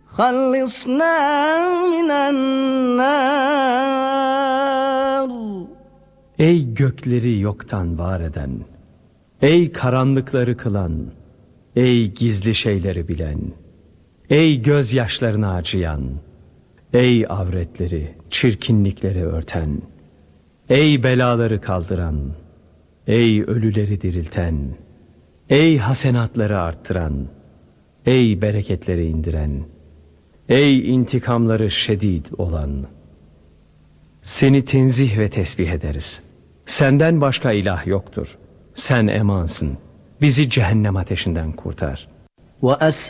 خلصنا من النار. Ey gökleri yoktan var eden, ey karanlıkları kılan, ey gizli şeyleri bilen, ey gözyaşlarını acıyan, ey avretleri, çirkinlikleri örten, ey belaları kaldıran, ey ölüleri dirilten, ey hasenatları arttıran, ey bereketleri indiren, ey intikamları şedid olan. Seni tenzih ve tesbih ederiz. Senden başka ilah yoktur. Sen emansın. Bizi cehennem ateşinden kurtar. وأسأل